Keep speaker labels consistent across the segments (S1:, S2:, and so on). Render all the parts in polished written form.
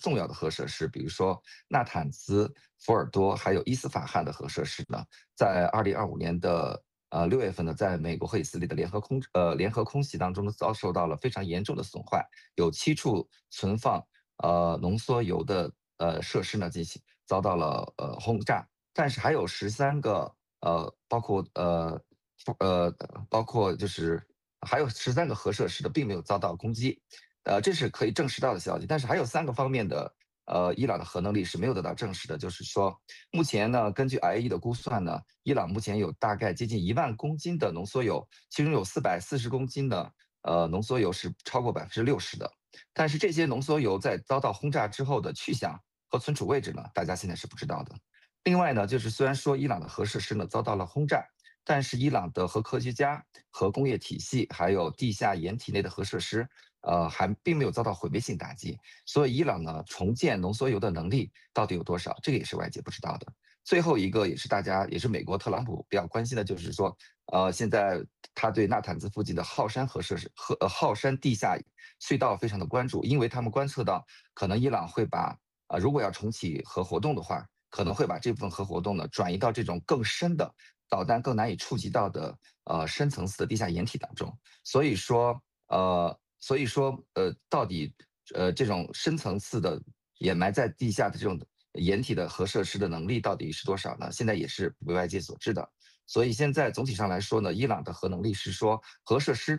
S1: 重要的核设施，比如说纳坦兹、福尔多还有伊斯法罕的核设施呢，在2025年的6月份呢，在美国和以色列的联合空袭当中呢，遭受到了非常严重的损坏，有7处存放浓缩铀的设施呢遭到了轰炸，但是还有13个包括包括就是还有13个核设施的并没有遭到攻击，这是可以证实到的消息。但是还有3个方面的伊朗的核能力是没有得到证实的，就是说目前呢，根据 IAEA 的估算呢，伊朗目前有大概接近1万公斤的浓缩铀，其中有440公斤的浓缩铀是超过60%的。但是这些浓缩铀在遭到轰炸之后的去向和存储位置呢，大家现在是不知道的。另外呢，就是虽然说伊朗的核设施呢遭到了轰炸，但是伊朗的核科学家、核工业体系还有地下掩体内的核设施，还并没有遭到毁灭性打击。所以伊朗呢重建浓缩铀的能力到底有多少，这个也是外界不知道的。最后一个也是美国特朗普比较关心的，就是说，现在他对纳坦兹附近的浩山核设施浩山地下隧道非常的关注，因为他们观测到可能伊朗会把如果要重启核活动的话，可能会把这部分核活动呢转移到这种更深的导弹更难以触及到的深层次的地下掩体当中。到底这种深层次的掩埋在地下的这种掩体的核设施的能力到底是多少呢？现在也是不为外界所知的。所以现在总体上来说呢，伊朗的核能力是说核设施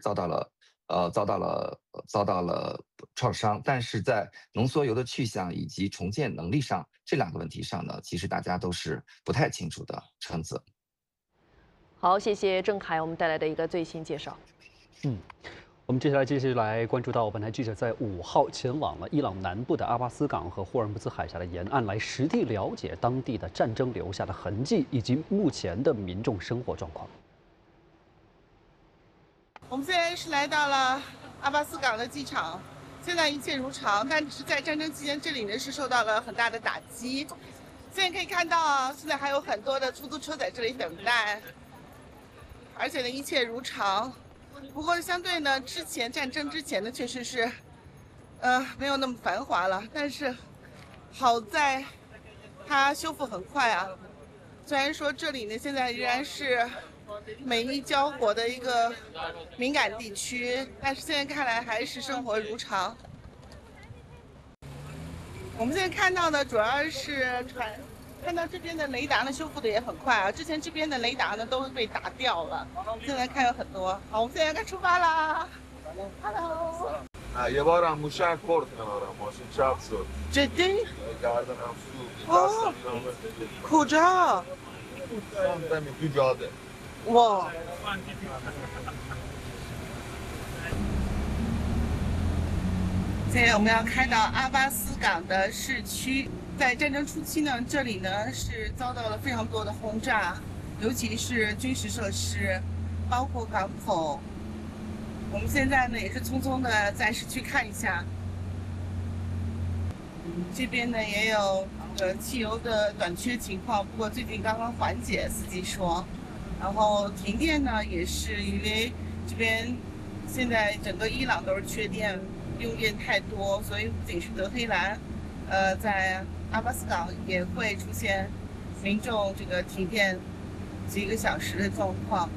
S1: 遭到了创伤，但是在浓缩铀的去向以及重建能力上这2个问题上呢，其实大家都是不太清楚的。橙子，
S2: 好，谢谢郑凯我们带来的一个最新介绍。
S3: 嗯。我们接下来继续来关注到，本台记者在5号前往了伊朗南部的阿巴斯港和霍尔木兹海峡的沿岸，来实地了解当地的战争留下的痕迹以及目前的民众生活状况。
S4: 我们现在是来到了阿巴斯港的机场，现在一切如常，但是在战争期间，这里呢是受到了很大的打击。现在可以看到，现在还有很多的出租车在这里等待，而且呢一切如常。不过相对呢，战争之前呢，确实是，没有那么繁华了。但是，好在它修复很快啊。虽然说这里呢现在仍然是美伊交火的一个敏感地区，但是现在看来还是生活如常。我们现在看到的主要是看到这边的雷达呢修复的也很快啊，之前这边的雷达呢都被打掉了，现在看有很多。好，我们现在该出发啦 ！Hello。
S5: یه بارم موشک خورد کنارم ماشین چپ شد
S4: جدی؟
S5: گردنم سوخت
S4: آه. کجا؟
S5: همین تو جاده
S4: 哇！现在我们要开到阿巴斯港的市区。在战争初期呢，这里呢是遭到了非常多的轰炸，尤其是军事设施，包括港口。我们现在呢也是匆匆的在市区看一下，这边呢也有汽油的短缺情况，不过最近刚刚缓解，司机说。然后停电呢也是因为这边现在整个伊朗都是缺电，用电太多，所以不仅是德黑兰，在阿巴斯港也会出现民众这个停电几个小时的状况。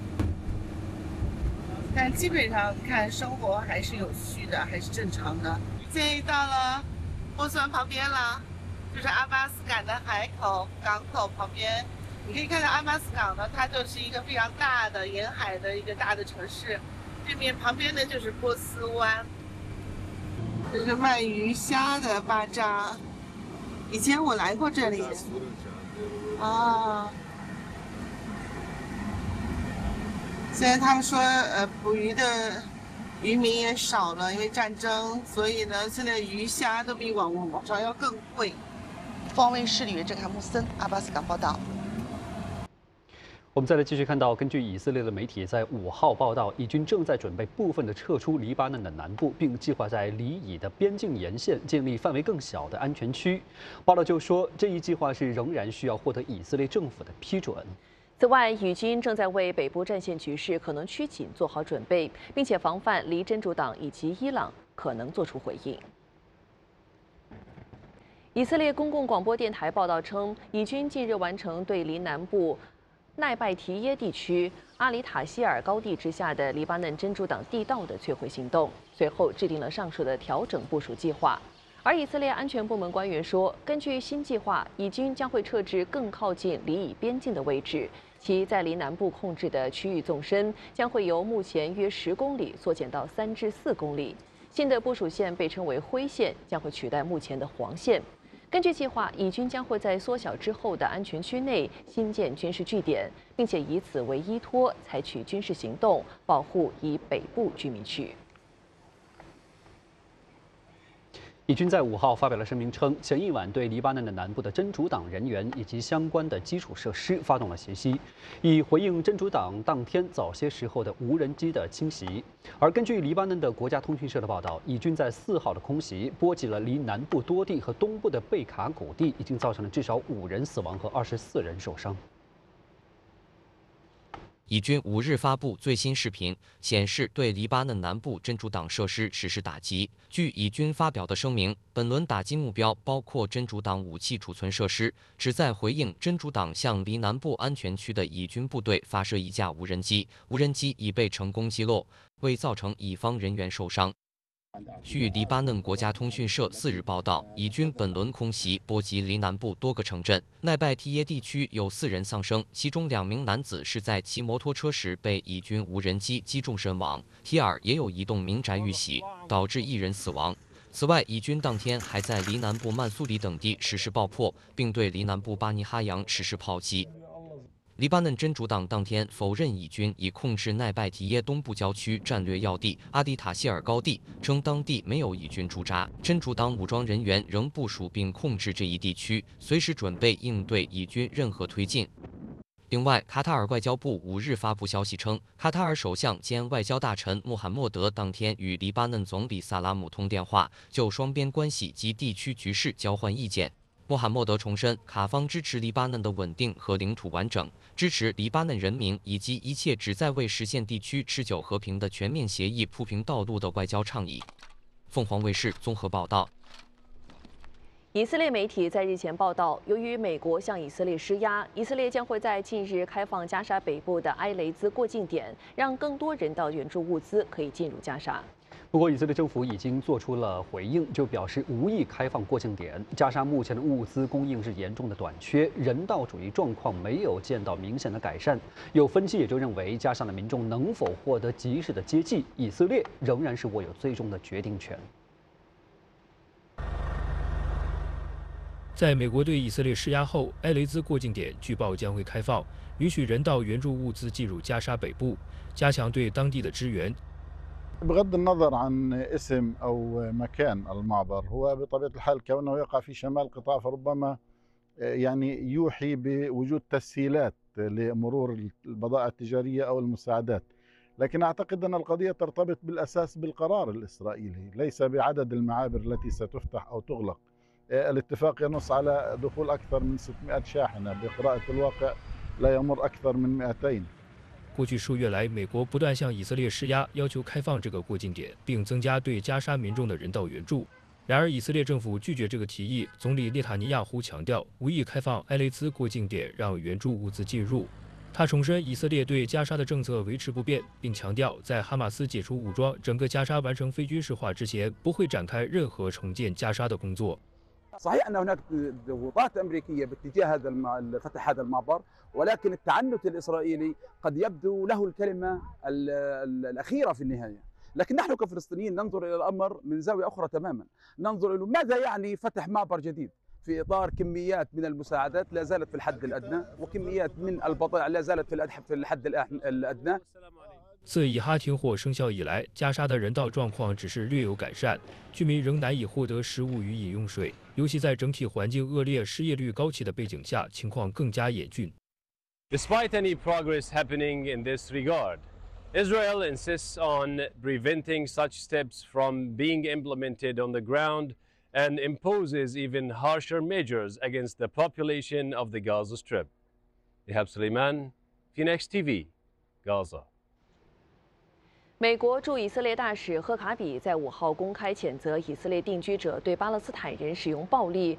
S4: 但基本上看生活还是有序的，还是正常的。现在到了波斯湾旁边了，就是阿巴斯港的港口旁边。你可以看到阿巴斯港呢，它就是一个非常大的沿海的一个大的城市。这边旁边呢就是波斯湾，这是卖鱼虾的巴扎。以前我来过这里啊。现在他们说，捕鱼的渔民也少了，因为战争，所以呢，现在鱼虾都比往常要更贵。方卫视里约郑卡穆森，阿巴斯港报道。
S3: 我们再来继续看到，根据以色列的媒体在5号报道，以军正在准备部分的撤出黎巴嫩的南部，并计划在黎以的边境沿线建立范围更小的安全区。报道就说，这一计划是仍然需要获得以色列政府的批准。
S2: 此外，以军正在为北部战线局势可能趋紧做好准备，并且防范离真主党以及伊朗可能做出回应。 以色列公共广播电台报道称，以军近日完成对离南部奈拜提耶地区阿里塔希尔高地之下的黎巴嫩真主党地道的摧毁行动，随后制定了上述的调整部署计划。而以色列安全部门官员说，根据新计划，以军将会撤至更靠近黎以边境的位置，其在离南部控制的区域纵深将会由目前约10公里缩减到3至4公里。新的部署线被称为灰线，将会取代目前的黄线。根据计划，以军将会在缩小之后的安全区内新建军事据点，并且以此为依托，采取军事行动保护以北部居民区。
S3: 以军在5号发表了声明称，前一晚对黎巴嫩的南部的真主党人员以及相关的基础设施发动了袭击，以回应真主党当天早些时候的无人机的侵袭。而根据黎巴嫩的国家通讯社的报道，以军在4号的空袭波及了离南部多地和东部的贝卡谷地，已经造成了至少5人死亡和24人受伤。
S6: 以军5日发布最新视频，显示对黎巴嫩南部真主党设施实施打击。据以军发表的声明，本轮打击目标包括真主党武器储存设施，旨在回应真主党向离南部安全区的以军部队发射一架无人机，无人机已被成功击落，未造成以方人员受伤。据黎巴嫩国家通讯社4日报道，以军本轮空袭波及离南部多个城镇，奈拜提耶地区有4人丧生，其中2名男子是在骑摩托车时被以军无人机击中身亡。提尔也有一栋民宅遇袭，导致1人死亡。此外，以军当天还在离南部曼苏里等地实施爆破，并对离南部巴尼哈扬实施炮击。黎巴嫩真主党当天否认以军已控制奈拜提耶东部郊区战略要地阿迪塔希尔高地，称当地没有以军驻扎，真主党武装人员仍部署并控制这一地区，随时准备应对以军任何推进。另外，卡塔尔外交部5日发布消息称，卡塔尔首相兼外交大臣穆罕默德当天与黎巴嫩总理萨拉姆通电话，就双边关系及地区局势交换意见。穆罕默德重申，卡方支持黎巴嫩的稳定和领土完整，支持黎巴嫩人民以及一切旨在为实现地区持久和平的全面协议铺平道路的外交倡议。凤凰卫视综合报道。
S2: 以色列媒体在日前报道，由于美国向以色列施压，以色列将会在近日开放加沙北部的埃雷兹过境点，让更多人道援助物资可以进入加沙。
S3: 不过，以色列政府已经做出了回应，就表示无意开放过境点。加沙目前的物资供应是严重的短缺，人道主义状况没有见到明显的改善。有分析也就认为，加沙的民众能否获得及时的接济，以色列仍然是握有最终的决定权。
S7: 在美国对以色列施压后，埃雷兹过境点据报将会开放，允许人道援助物资进入加沙北部，加强对当地的支援。
S8: بغض النظر عن اسم أو مكان المعبر هو بطبيعة الحال كونه يقع في شمال القطاع فربما يعني يوحي بوجود تسهيلات لمرور البضائع التجارية أو المساعدات، لكن أعتقد أن القضية ترتبط بالأساس بالقرار الإسرائيلي ليس بعدد المعابر التي ستفتح أو تغلق. الاتفاق ينص على دخول أكثر من 600 شاحنة، بقراءة الواقع لا يمر أكثر من 200。
S7: 过去数月来，美国不断向以色列施压，要求开放这个过境点，并增加对加沙民众的人道援助。然而，以色列政府拒绝这个提议。总理内塔尼亚胡强调，无意开放埃雷兹过境点，让援助物资进入。他重申，以色列对加沙的政策维持不变，并强调，在哈马斯解除武装、整个加沙完成非军事化之前，不会展开任何重建加沙的工作。
S9: صحيح أن هناك ضغوطات أمريكية باتجاه فتح هذا المعبر، ولكن التعنت الإسرائيلي قد يبدو له الكلمة الأخيرة في النهاية. لكن نحن كفلسطينيين ننظر إلى الأمر من زاوية أخرى تماما، ننظر إلى ماذا يعني فتح معبر جديد في إطار كميات من المساعدات لا زالت في الحد الأدنى، وكميات من البضائع لا زالت في الحد الأدنى。
S7: 自以哈停火生效以来，加沙的人道状况只是略有改善，居民仍难以获得食物与饮用水，尤其在整体环境恶劣、失业率高企的背景下，情况更加严峻。
S10: Despite any progress happening in this regard, Israel insists on preventing such steps from being implemented on the ground and imposes even harsher measures against the population of the Gaza Strip. Ihab Suleiman, Phoenix TV, Gaza.
S2: 美国驻以色列大使赫卡比在5号公开谴责以色列定居者对巴勒斯坦人使用暴力